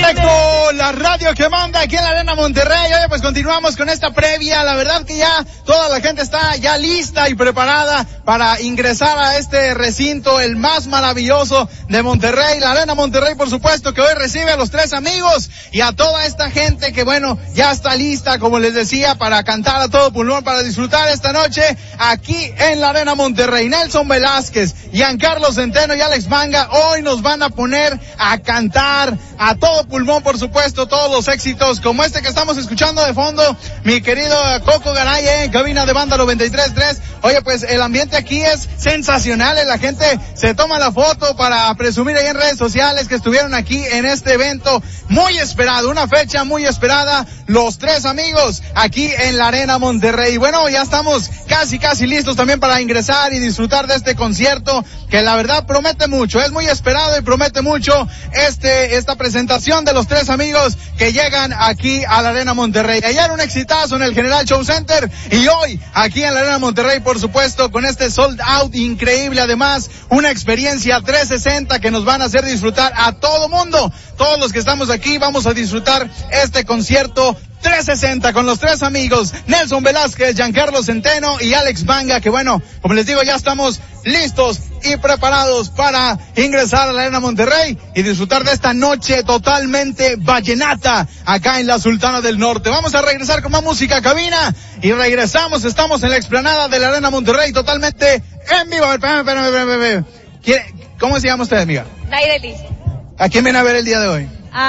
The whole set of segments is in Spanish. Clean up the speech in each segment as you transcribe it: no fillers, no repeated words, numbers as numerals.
Correcto, la radio que manda aquí en la Arena Monterrey. Oye, pues continuamos con esta previa. La verdad que ya toda la gente está ya lista y preparada para ingresar a este recinto, el más maravilloso de Monterrey, la Arena Monterrey, por supuesto, que hoy recibe a los tres amigos y a toda esta gente que, bueno, ya está lista, como les decía, para cantar a todo pulmón, para disfrutar esta noche aquí en la Arena Monterrey. Nelson Velázquez, Giancarlo Centeno y Alex Manga hoy nos van a poner a cantar a todo pulmón, por supuesto, todos los éxitos como este que estamos escuchando de fondo, mi querido Coco Garay, en cabina de Banda 93.3. Oye, pues el ambiente aquí es sensacional, la gente se toma la foto para presumir ahí en redes sociales que estuvieron aquí en este evento muy esperado, una fecha muy esperada, los tres amigos aquí en la Arena Monterrey. Bueno, ya estamos casi listos también para ingresar y disfrutar de este concierto que la verdad promete mucho, es muy esperado y promete mucho esta presentación de los tres amigos que llegan aquí a la Arena Monterrey. Ayer un exitazo en el General Show Center y hoy aquí en la Arena Monterrey, por supuesto, con este sold out increíble, además una experiencia 360 que nos van a hacer disfrutar a todo mundo. Todos los que estamos aquí vamos a disfrutar este concierto 360 con los tres amigos, Nelson Velázquez, Giancarlo Centeno y Alex Manga, que bueno, como les digo, ya estamos listos y preparados para ingresar a la Arena Monterrey y disfrutar de esta noche totalmente vallenata acá en la Sultana del Norte. Vamos a regresar con más música a cabina y regresamos, estamos en la explanada de la Arena Monterrey totalmente en vivo. Espérame. ¿Cómo se llama usted, amiga? Naireli. ¿A quién viene a ver el día de hoy?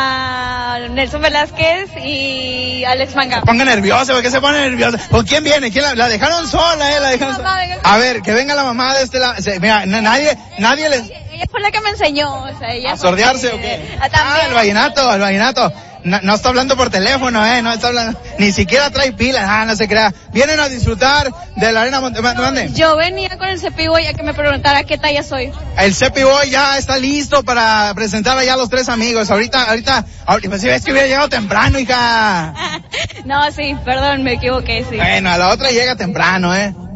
A Nelson Velázquez y Alex Manga. Se ponga nerviosa, ¿por qué se pone nerviosa? ¿Con quién viene? ¿Quién la dejaron sola, la dejaron sola? A ver, que venga la mamá de este lado. Mira, nadie le... Ella fue la que me enseñó, o sea, ella... ¿A sordearse o qué? También. El vallenato. No está hablando por teléfono, no está hablando, ni siquiera trae pilas, no se crea. Vienen a disfrutar de la Arena Monterrey. Yo venía con el Cepi Boy a que me preguntara qué talla soy. El Cepi Boy ya está listo para presentar allá a los tres amigos. Ahorita, pues si ves que hubiera llegado temprano, hija. No, sí, perdón, me equivoqué, sí. Bueno, a la otra llega temprano,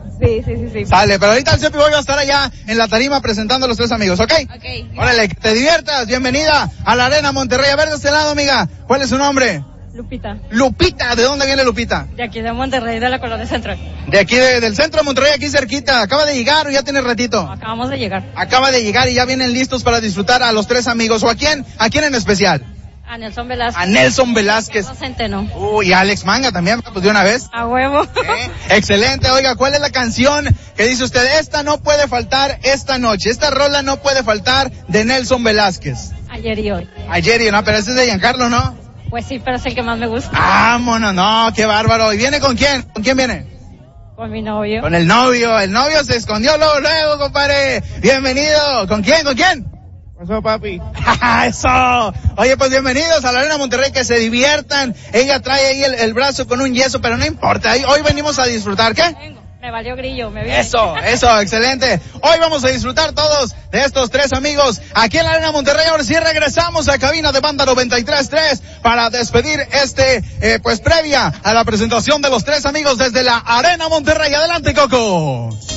Sí. Sale, pero ahorita el Cepi Boy va a estar allá en la tarima presentando a los tres amigos, ¿ok? Ok. Órale, que te diviertas, bienvenida a la Arena Monterrey. A ver de este lado, amiga, ¿cuál es su nombre? Lupita, ¿de dónde viene Lupita? De aquí de Monterrey, de la Colonia Central. De aquí, del centro de Monterrey, aquí cerquita. ¿Acaba de llegar o ya tiene ratito? Acabamos de llegar. Acaba de llegar y ya vienen listos para disfrutar a los tres amigos. ¿O a quién en especial? A Nelson Velázquez. A Nelson Velázquez. Centeno. Y Alex Manga también, pues de una vez. A huevo. Excelente. Oiga, ¿cuál es la canción que dice usted? Esta no puede faltar esta noche. Esta rola no puede faltar de Nelson Velázquez. Ayer y hoy. No, pero este es de Giancarlo, ¿no? Pues sí, pero es el que más me gusta. Vámonos, no, qué bárbaro. ¿Y viene con quién? ¿Con quién viene? Con mi novio. Con el novio se escondió luego, compadre. Bienvenido. ¿Con quién? Eso, papi. Eso. Oye, pues bienvenidos a la Arena Monterrey, que se diviertan. Ella trae ahí el brazo con un yeso, pero no importa. Hoy venimos a disfrutar, ¿qué? Me valió grillo, me viene. Eso, excelente. Hoy vamos a disfrutar todos de estos tres amigos aquí en la Arena Monterrey. Ahora sí regresamos a cabina de Banda 93.3 para despedir pues previa a la presentación de los tres amigos desde la Arena Monterrey. Adelante, Coco.